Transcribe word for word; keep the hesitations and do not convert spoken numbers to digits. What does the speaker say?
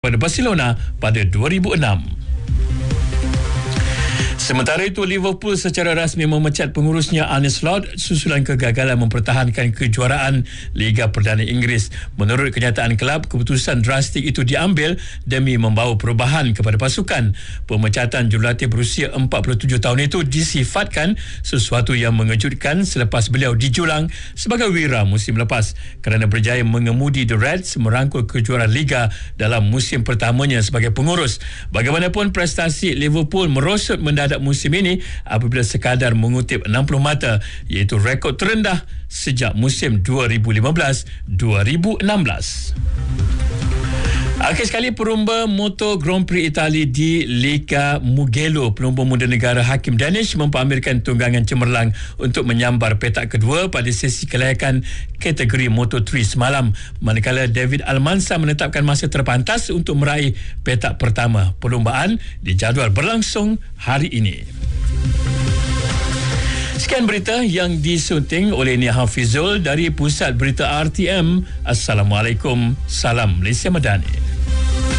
pada Barcelona pada dua ribu enam. Sementara itu, Liverpool secara rasmi memecat pengurusnya Arne Slot susulan kegagalan mempertahankan kejuaraan Liga Perdana Inggeris. Menurut kenyataan kelab, keputusan drastik itu diambil demi membawa perubahan kepada pasukan. Pemecatan jurulatih berusia empat puluh tujuh tahun itu disifatkan sesuatu yang mengejutkan selepas beliau dijulang sebagai wira musim lepas kerana berjaya mengemudi The Reds merangkul kejuaraan Liga dalam musim pertamanya sebagai pengurus. Bagaimanapun, prestasi Liverpool merosot mendadak musim ini apabila sekadar mengutip enam puluh mata, iaitu rekod terendah sejak musim dua ribu lima belas dua ribu enam belas. Akhir sekali, perumba motor Grand Prix Itali di Liga Mugello, pelumba muda negara Hakim Danish mempamerkan tunggangan cemerlang untuk menyambar petak kedua pada sesi kelayakan kategori Moto tiga semalam, manakala David Almansa menetapkan masa terpantas untuk meraih petak pertama. Perlumbaan dijadual berlangsung hari ini. Sekian berita yang disunting oleh Nia Hafizul dari Pusat Berita R T M. Assalamualaikum. Salam Malaysia Madani.